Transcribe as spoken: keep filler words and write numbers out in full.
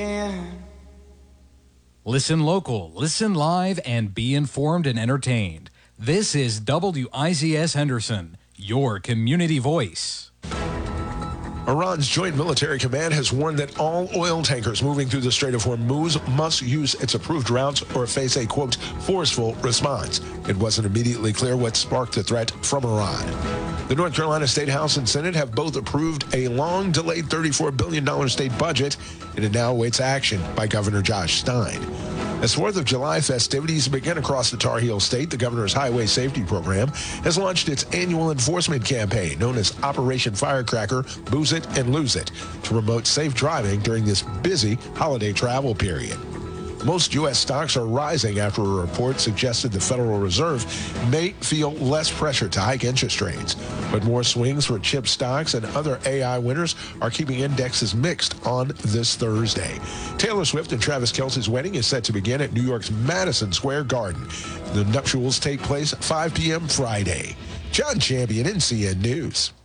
Listen local, listen live, and be informed and entertained. This is W I Z S Henderson, your community voice. Iran's Joint Military Command has warned that all oil tankers moving through the Strait of Hormuz must use its approved routes or face a, quote, forceful response. It wasn't immediately clear what sparked the threat from Iran. The North Carolina State House and Senate have both approved a long-delayed thirty-four billion dollars state budget, and it now awaits action by Governor Josh Stein. As fourth of July festivities begin across the Tar Heel State, the governor's highway safety program has launched its annual enforcement campaign known as Operation Firecracker, Booze It and Lose It, to promote safe driving during this busy holiday travel period. Most U S stocks are rising after a report suggested the Federal Reserve may feel less pressure to hike interest rates. But more swings for chip stocks and other A I winners are keeping indexes mixed on this Thursday. Taylor Swift and Travis Kelce's wedding is set to begin at New York's Madison Square Garden. The nuptials take place at five p.m. Friday. John Champion, N C N News.